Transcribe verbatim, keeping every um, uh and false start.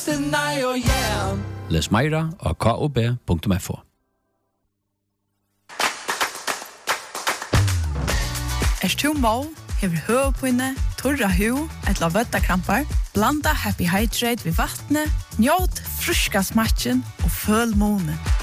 deny or yeah. Les meira av k o b punktum f o. Er du må, hever høvpinne, torra hu, etla vøttakrampar, blanda Happy Hydrate ved vattnet, njåt fruska smatchen og føl månen.